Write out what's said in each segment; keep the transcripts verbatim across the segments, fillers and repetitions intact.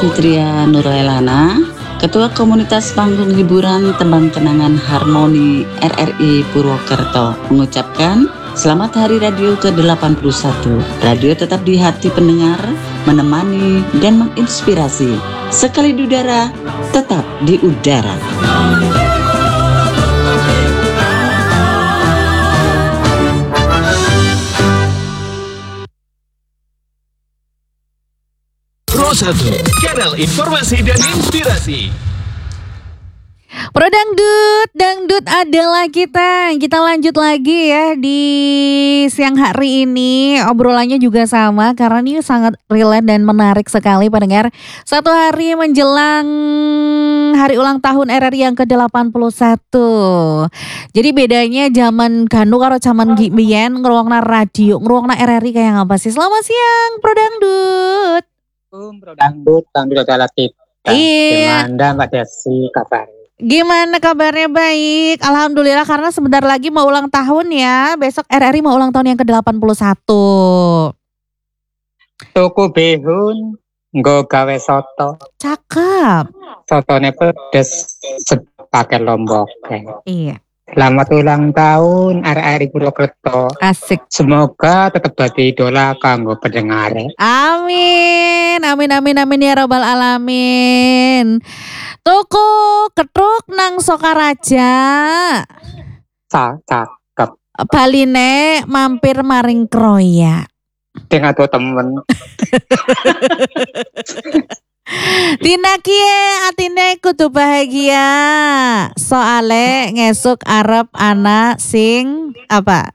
Fitria Nurailana, Ketua Komunitas Panggung Hiburan Tembang Kenangan Harmoni R R I Purwokerto, mengucapkan Selamat Hari Radio ke delapan puluh satu. Radio tetap di hati pendengar, menemani dan menginspirasi. Sekali di udara, tetap di udara. Pro satu, kanal informasi dan inspirasi. Pro Dangdut, Dangdut adalah kita. Kita lanjut lagi ya di siang hari ini. Obrolannya juga sama karena ini sangat relate dan menarik sekali pendengar. Satu hari menjelang hari ulang tahun R R I yang ke delapan puluh satu. Jadi bedanya zaman Ganu karo zaman Gimien ngeruangna radio, ngeruangna R R I kayak apa sih? Selamat siang Pro Dangdut. Pro Dangdut, Dangdut adalah kita. Iya. Gimana Mbak Desi kabar? Gimana kabarnya? Baik, alhamdulillah, karena sebentar lagi mau ulang tahun ya. Besok R R I mau ulang tahun yang ke delapan puluh satu. Tuku bihun, nggo gawe soto. Cakep. Sotone pedes, pakai lombok. Iya. Selamat ulang tahun R R I Purwokerto. Asik. Semoga tetap jadi idola kanggo pendengar. Amin, amin, amin, amin ya robbal alamin. Tuku ketruk nang Sokaraja. Cakep. Baline mampir maring Kroya. Dengan tuh temen. Dina kie atine kudu bahagia. Soale ngesuk arep anak sing apa?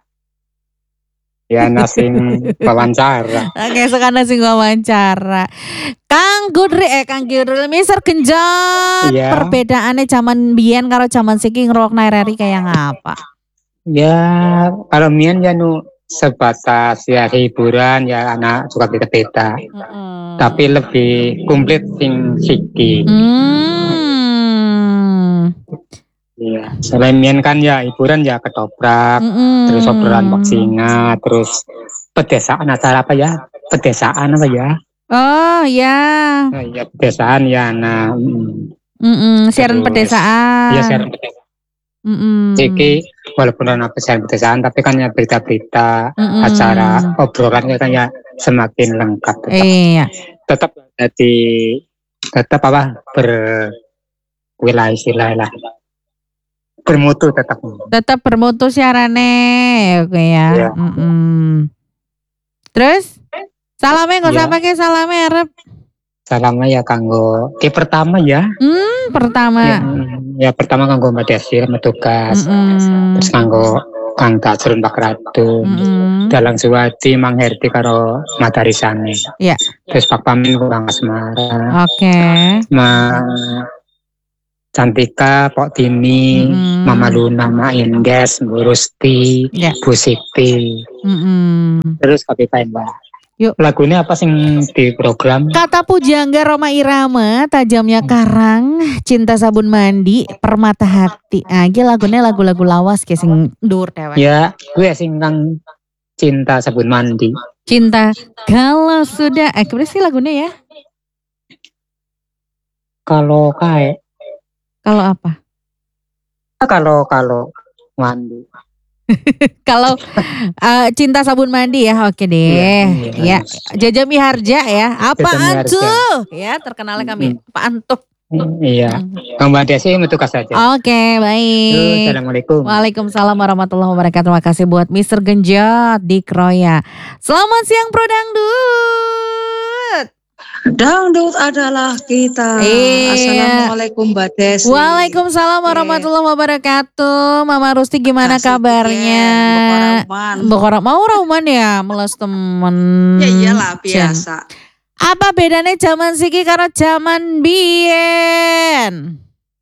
Ya nasing wawancara. Ngesuk anak sing wawancara. Kang Gudri eh Kang Gudri mister genjot. Iya. Perbedaannya zaman biyen karo zaman siki ngrungokna R R I kayak ngapa? Ya kalau mien ya nu sebatas ya hiburan ya anak suka beda-beda. Mm-mm. Tapi lebih komplit sing siki. Hmm. Iya. Selain mien kan ya hiburan ya ketoprak, Mm-mm. terus obrolan singa, terus pedesaan acara apa ya? Pedesaan apa ya? Oh ya. Nah, ya pedesaan ya nah. Mm. Mm-mm. Siaran Terus, pedesaan. Iya siaran pedesaan. Mm-mm. Siki walaupun ada siaran pedesaan tapi kan ya berita-berita, Mm-mm. acara obrolannya kan ya semakin lengkap. Tetap, Iya. tetap jadi tetap apa berwilayah istilah lah. Bermutu tetap. Tetap bermutu siarannya, oke ya. Iya. Mm-mm. Terus salamnya nggak usah Iya. pakai salamnya Arab. Salamnya ya kanggo ki pertama ya. Hmm, pertama. Ya, ya pertama kanggo Mbak Desi tugas. Mm-mm. Terus kanggo Kang Tajrun Pak Ratu. Mm-mm. Dalang Suwati Mang Herti karo Matarisane. Iya. Terus Pak Pamin Kang Asmara. Oke. Ma Cantika, Pok Tini, Mm-mm. Mama Luna, Ma Indes, Bu Rusti, Ya. Bu Siti. Mm-mm. Terus K P K Mbak. Yuk. Lagunya apa sing di program? Kata Pujangga Roma Irama, tajamnya karang, cinta sabun mandi, permata hati. Ah, iki lagunya lagu-lagu lawas kayak sing dur dewe. Ya, gue sing kang cinta sabun mandi. Cinta kalau sudah, eh kemana sih lagunya ya? Kalau kae, Kalau apa? kalau kalau mandi. Kalau uh, cinta sabun mandi ya, oke deh. Iya, iya. Ya, Jaja Miharja ya. Apaan Miharja. tuh? Ya, terkenalnya kami. Mm-mm. Apaan tuh? Iya, Kang Mbak Desi tugas saja. Oke, Terus, baik. Assalamualaikum. Waalaikumsalam warahmatullahi wabarakatuh. Terima kasih buat mister Genjot di Kroya. Selamat siang Pro Dangdut. Dangdut adalah kita. Iya. Assalamualaikum Mbak Desi. Waalaikumsalam warahmatullahi wabarakatuh. Mama Rusti gimana Kasih kabarnya? tien, Bokoraman. Bokora mau rauman ya, meles temen. Ya iyalah Jen. biasa. Apa bedanya zaman siki karo zaman biyen?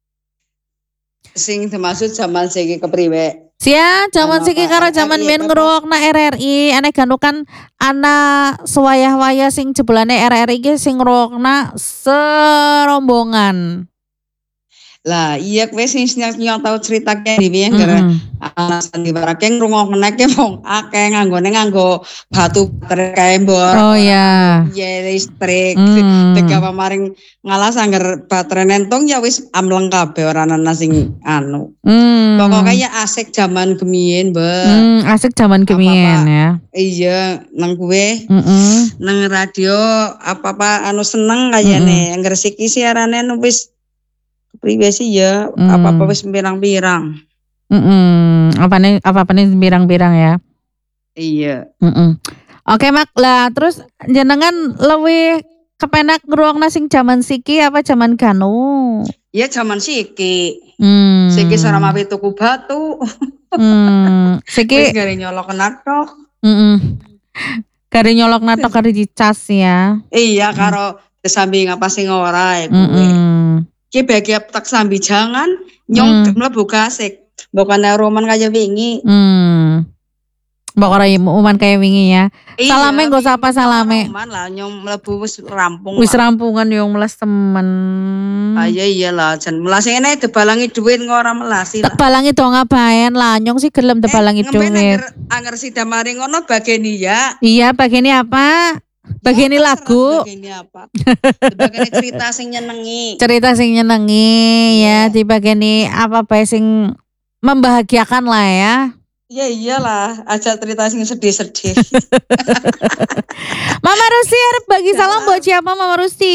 Sing dimaksud zaman siki kepriwe? Sia, zaman Ano, siki Pak, karo R R I zaman biyen apa, ngrungokna R R I, aneh gandukan ana sewayah-wayah sing jebulane R R I ki sing ngrungokna serombongan. Lah iya kowe sing nyong tau critake dhewe gara ana sandiwara ki ngrungokne ki wong akeh nganggone nganggo batu baterai kae mbok. Oh ya. Iya listrik. Hmm. Tegawa maring ngalah sangger baterai nentung ya wis amleng kabeh ora ana sing anu. Hmm. Pokoknya ya asik zaman kemiyen, Mbak. Hmm, asik zaman kemiyen ya. Iya, nang kowe. Mm-mm. Nang radio apa-apa anu seneng kayane. Angger siki siarane wis priwe sih ya, Mm. apa-apa wis pirang-pirang. Mm-mm. Apa-apa apa-apa nih birang-birang ya. Iya. Mm-mm. Oke Mak, lah terus jenengan lebih kepenak ngeruang sing zaman siki apa zaman kanu? Ya zaman siki. Hmm. Siki sarama tuku batu. Hmm. Siki Wis gare nyolok natok. mm kari nyolok natok kari dicas ya. Iya karo kesambi ngapa sing ora ya kowe. Mm-mm. Ki bagi tak sambi jangan nyong Mm. mlebu gasik. Bukan roman kaya wingi. Hmm. Mbak ora uman kayak wingi ya. Iya, Salame gak usah apa salame. Roman lah nyong mlebu wis rampung. Wis lah. rampungan yang melas temen. Ah iya iyalah jan melas ngene debalangi duit ora melasi lah. Tebalangi dong ngapain lah nyong sih gelem tebalangi ngemben duit. Angger angger sida mari ngono bageni ya. Iya bagini apa? Bagini Ya, lagu. Bageni apa? Bageni cerita sing nyenengi. Cerita sing nyenengi ya, di bagini apa bae sing membahagiakan lah ya. Ya iyalah, aja cerita sing sedih-sedih. Mama Rusi harap bagi salam buat siapa Mama Rusi?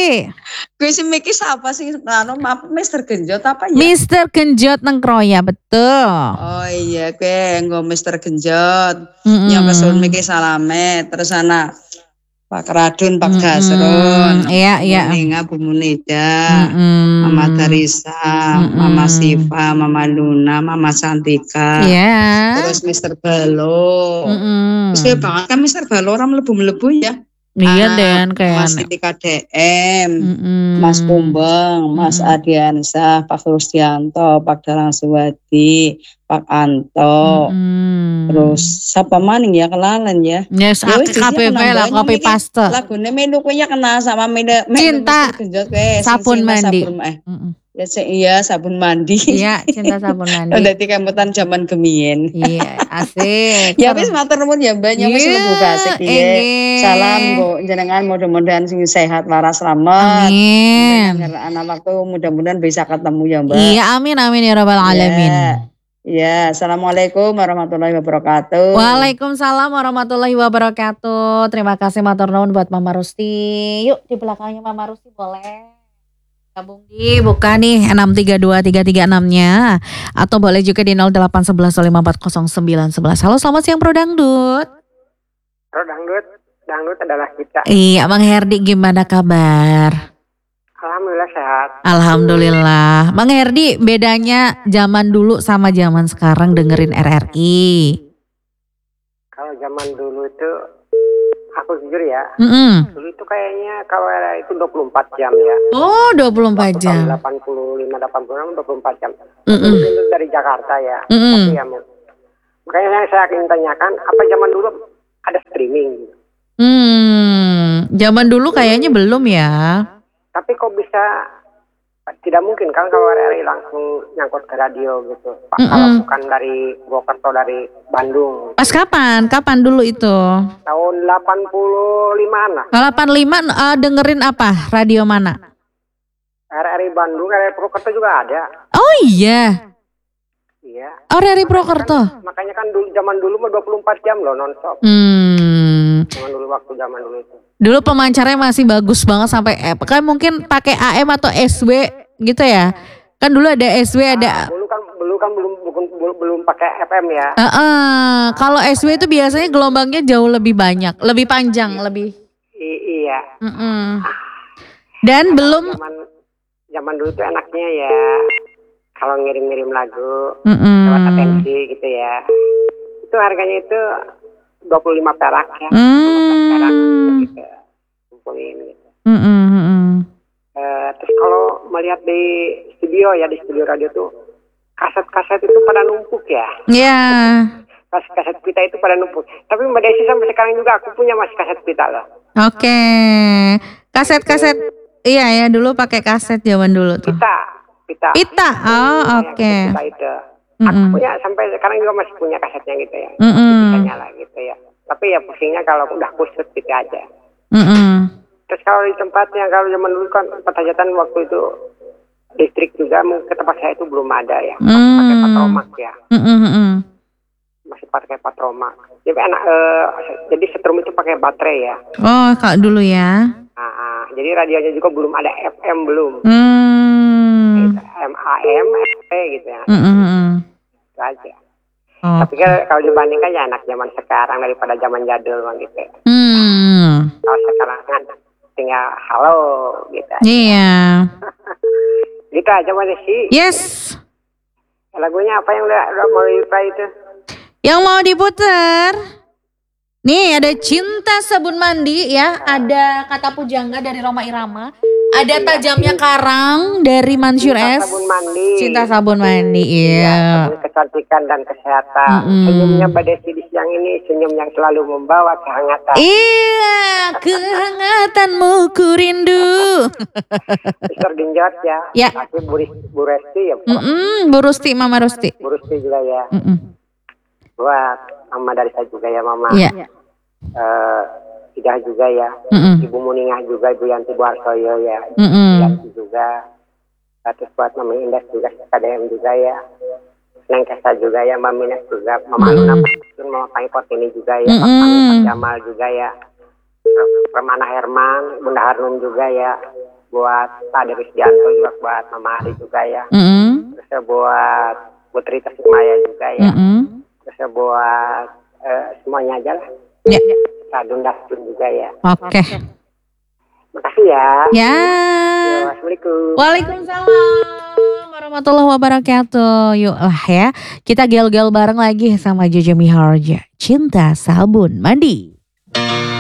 Gue sih mikir siapa sih anu maaf mister Genjot apa ya? mister Genjot nang Kroya betul. Oh iya, gue nggo mister Genjot. Mm-mm. Yang kesun mikir salame terus anak Pak Radun, Pak Mm-mm. Gasron, Iya, iya. Ninga, Bu Munida, Mm-mm. Mama Tarisa, Mm-mm. Mama Siva, Mama Luna, Mama Santika, Iya. terus mister Balo. Mm-mm. Terus banget kan mister Balo orang melebu-melebu ya. Iya Anak Den kayak Mas Siti K D M, Mm-mm. Mas Kumbang, Mas Mm-mm. Adiansah, Pak Rustianto, Pak Dalang Suwadi, Pak Anto, Mm-mm. terus siapa maning ya kenalan ya. Yes, Ya, K wis, P P isinya lah, penambahan, copy yang mikir paste. Lagune melu kuwi kenal sama melu Cinta sabun mandi. Sabun, eh. Mm-mm. Ya, se- iya sabun mandi. Iya, cinta sabun mandi. Dadi kemutan zaman kemien. Iya, asik. Ya wis matur nuwun ya Mbak, nyong wis Iya, mlebu gasik piye. enggih. Salam kok jenengan mudah-mudahan sing sehat waras selamat. Amin. Dengan anak waktu mudah-mudahan bisa ketemu ya Mbak. Iya, amin amin ya rabbal alamin. Ya. Ya, assalamualaikum warahmatullahi wabarakatuh. Waalaikumsalam warahmatullahi wabarakatuh. Terima kasih matur nuwun buat Mama Rusti. Yuk di belakangnya Mama Rusti boleh gabung di buka nih enam tiga dua tiga tiga enam-nya atau boleh juga di nol delapan satu satu lima empat nol sembilan satu satu. Halo, selamat siang Pro Dangdut. Pro Dangdut, Dangdut adalah kita. Iya, Bang Herdi gimana kabar? Alhamdulillah sehat. Alhamdulillah. Bang Herdi, bedanya zaman dulu sama zaman sekarang dengerin R R I. Kalau zaman dulu itu, aku jujur ya, Mm-mm. dulu itu kayaknya kalau era itu dua puluh empat jam ya. Oh, dua puluh empat Waktu tahun jam. delapan puluh lima, delapan puluh enam, dua puluh empat jam. Mm-mm. Dulu itu dari Jakarta ya. Mm-mm. Tapi ya, mau- makanya yang saya ingin tanyakan, apa zaman dulu ada streaming? Hmm, zaman dulu kayaknya belum ya. Tapi kok bisa, tidak mungkin kan kalau R R I langsung nyangkut ke radio gitu. Pak, Mm-mm. kalau bukan dari Purwokerto, dari Bandung. Pas kapan? Kapan dulu itu? Tahun delapan puluh limaan lah. delapan puluh lima eh, dengerin apa? Radio mana? R R I Bandung, R R I Purwokerto juga ada. Oh iya. Iya. Oh, dari Purwokerto. Makanya kan dulu zaman dulu mah dua puluh empat jam loh nonstop. Hmm. Zaman dulu waktu zaman dulu itu. Dulu pemancarnya masih bagus banget sampai eh, kan mungkin pakai A M atau S W gitu ya. Kan dulu ada S W ada. Dulu kan dulu kan belum belum belum, belum pakai F M ya. Eh, eh, kalau S W itu biasanya gelombangnya jauh lebih banyak, lebih panjang, lebih. I- iya. Mm-mm. Dan belum. Zaman zaman dulu tuh enaknya ya kalau ngirim-ngirim lagu Mm-mm. lewat atensi gitu ya. Itu harganya itu dua puluh lima perak ya. Hmm. Perak gitu. Kumpulin gitu. Mm-mm, mm-mm. Eh, terus kalau melihat di studio ya, di studio radio tuh kaset-kaset itu pada numpuk ya. Ya. Kaset-kaset pita itu pada numpuk. Tapi Mbak Desi sampai sekarang juga aku punya masih kaset pita loh. Oke. Kaset-kaset. Iya ya, dulu pakai kaset zaman dulu tuh. Pita. Pita. Pita, oh oke. Okay. Pita itu. Mm-mm. Aku punya sampai sekarang juga masih punya kasetnya gitu ya. Mm-mm. Bisa nyala gitu ya. Tapi ya pusingnya kalau udah kusut gitu aja. Mm-mm. Terus kalau di tempatnya, kalau zaman dulu kan Petajatan waktu itu listrik juga ke tempat saya itu belum ada ya. Masih Mm. pakai patromak ya. Mm-mm. Masih pakai patromak. Jadi enak, eh, jadi setrum itu pakai baterai ya. Oh kalau dulu ya. Nah, ah, jadi radionya juga belum ada F M belum. Hmm. M A M, F P gitu ya. Mm-mm. Itu aja. Oh. Tapi kan kalau dibandingkan ya anak zaman sekarang daripada zaman jadul bang gitu. Hmm. Kalau sekarang kan tinggal halo gitu aja. Iya. Gitu aja Mbak Desi. Yes. Lagunya apa yang udah, udah mau diplay itu? Yang mau diputer. Nih ada Cinta Sabun Mandi ya. Ada Kata Pujangga dari Roma Irama. Ada Tajamnya Karang dari Mansur Cinta S. Sabun Mandi. Cinta Sabun Mandi, iya. Sabun kecantikan dan kesehatan. Mm-mm. Senyumnya Mbak Desi di siang ini senyum yang selalu membawa kehangatan. Iya, kehangatanmu ku rindu. Mister Genjot ya. Ya. Tapi Bu, Bu Resti ya. Mm-mm, Bu Rusti, Mama Rusti. Bu Resti juga ya. Mm-mm. Buat Mama dari saya juga ya Mama. Iya. Eh, Idah juga ya. Mm-mm. Ibu Muningah juga, Ibu Yanti Buarsoyo ya. Mm-mm. Yanti juga. Terus buat Mama Indah juga, K D M juga ya. Neng Kesa juga ya, Mama Minas juga. Mama Luna, Mama Pangkot ini juga ya. Pak Mm-mm. Pak Jamal juga ya. Permana Herman, Bunda Harnum juga ya. Buat Pak Dewi Dianto juga, buat Mama Ari juga ya. Mm-mm. Terus buat Putri Tasikmaya juga ya. Mm-mm. Terus buat eh, semuanya aja lah. Ya. Sadun Dastun juga ya. Oke. Makasih ya. Ya. Ya, Assalamualaikum. Waalaikumsalam warahmatullahi wabarakatuh. Yuk lah ya, kita gel-gel bareng lagi sama Jaja Miharja. Cinta Sabun Mandi.